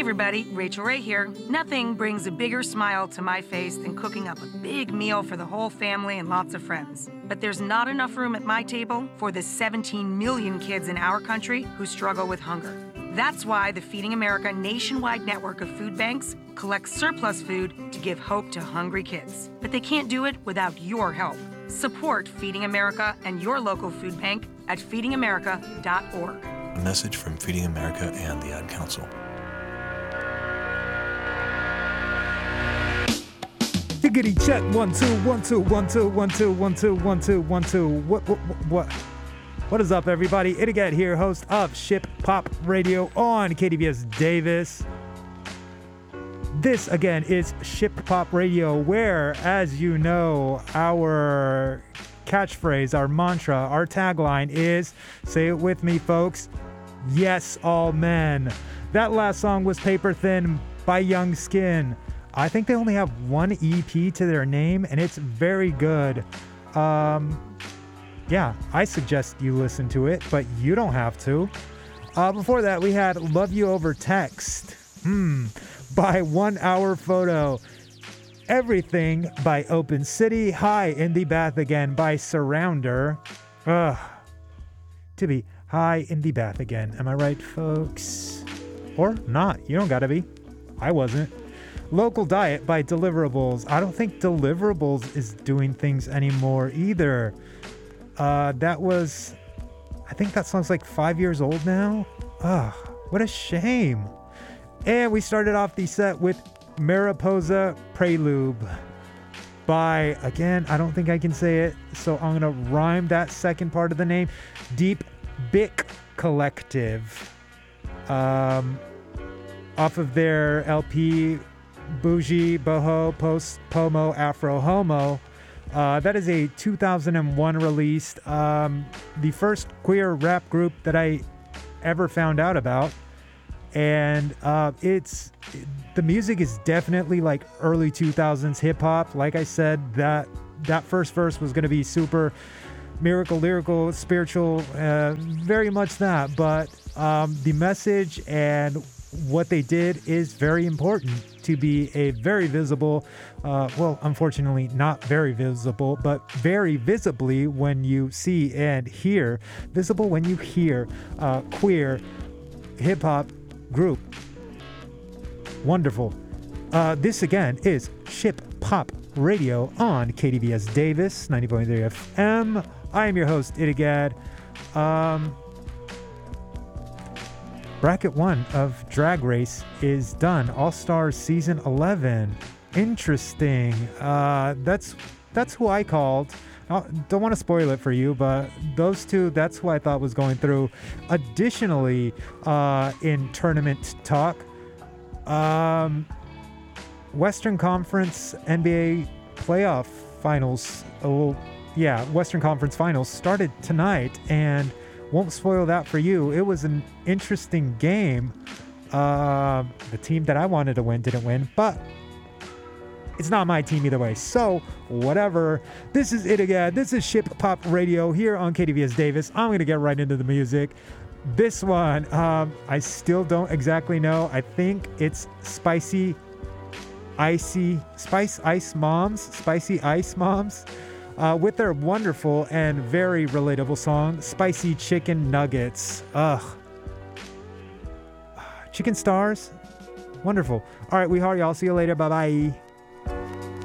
everybody, Rachel Ray here. Nothing brings a bigger smile to my face than cooking up a big meal for the whole family and lots of friends. But there's not enough room at my table for the 17 million kids in our country who struggle with hunger. That's why the Feeding America nationwide network of food banks collects surplus food to give hope to hungry kids. But they can't do it without your help. Support Feeding America and your local food bank at feedingamerica.org. A message from Feeding America and the Ad Council. Giggity check 1 2 1 2 1 2 1 2 1 2 1 2 1 2. What is up, everybody? Itigat here, host of Ship Pop Radio on KDVS Davis. This again is Ship Pop Radio, where, as you know, our catchphrase, our mantra, our tagline is, say it with me, folks, yes, all men. That last song was Paper Thin by Young Skin. I think they only have one EP to their name, and it's very good. Yeah, I suggest you listen to it, but you don't have to. Before that, we had Love You Over Text by 1 Hour Photo. Everything by Open City. High in the Bath Again by Surrounder. To be high in the bath again. Am I right, folks? Or not. You don't gotta be. I wasn't. Local Diet by Deliverables. I don't think Deliverables is doing things anymore either. I think that song's like 5 years old now. What a shame. And we started off the set with Mariposa Prelude by, again, I don't think I can say it, so I'm gonna rhyme that second part of the name, Deep Bic Collective. Off of their LP Bougie, Boho, Post, Pomo, Afro, Homo. That is a 2001 released, the first queer rap group that I ever found out about. And the music is definitely like early 2000s hip hop. Like I said, that first verse was going to be super miracle, lyrical, spiritual, very much that. But the message and what they did is very important to be a very visible, well, unfortunately not very visible, but very visibly when you see and hear, visible when you hear queer hip-hop group. Wonderful. This again is Ship Pop Radio on KDVS Davis 90.3 FM. I am your host, Idigad. Bracket 1 of Drag Race is done. All Stars Season 11. Interesting. That's who I called. I don't want to spoil it for you, but those two, that's who I thought was going through. Additionally, in tournament talk, Western Conference NBA playoff finals. Western Conference finals started tonight, and won't spoil that for you. It was an interesting game. The team that I wanted to win didn't win, but it's not my team either way. So, whatever. This is it again. This is Ship Pop Radio here on KDVS Davis. I'm going to get right into the music. This one, I still don't exactly know. I think it's Spicy Ice Moms with their wonderful and very relatable song, Spicy Chicken Nuggets. Chicken stars? Wonderful. All right, we heart y'all. See you later. Bye-bye.